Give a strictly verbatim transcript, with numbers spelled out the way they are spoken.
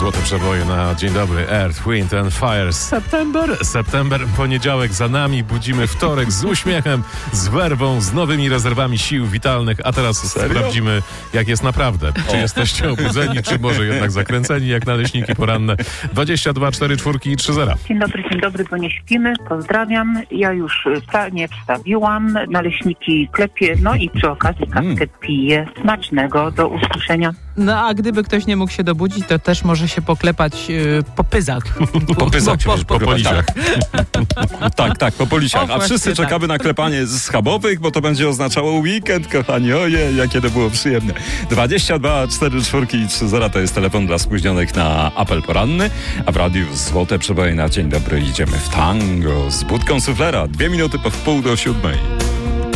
Złote przeboje na dzień dobry. Earth, Wind and Fire. September, September, poniedziałek za nami. Budzimy wtorek z uśmiechem, z werwą, z nowymi rezerwami sił witalnych. A teraz Serio? sprawdzimy, jak jest naprawdę. Czy jesteście obudzeni, czy może jednak zakręceni, jak naleśniki poranne. dwadzieścia dwa, cztery, cztery i trzy zero. Dzień dobry, dzień dobry, bo nie śpimy. Pozdrawiam. Ja już pranie wstawiłam, naleśniki klepię, no i przy okazji kawkę piję. Smacznego, do usłyszenia. No a gdyby ktoś nie mógł się dobudzić, to też może się poklepać yy, po pyzach. Po pyzach, po, po, po, po polisiach. Tak, tak, po polisiach. O, A właśnie wszyscy tak. czekamy na klepanie schabowych, bo to będzie oznaczało weekend, kochani. Ojej, jakie to było przyjemne. dwadzieścia dwa, cztery, cztery i trzy zero to jest telefon dla spóźnionych na apel poranny, a w radiu Złote przeboje na dzień dobry idziemy w tango z Budką Suflera. Dwie minuty po wpół do siódmej.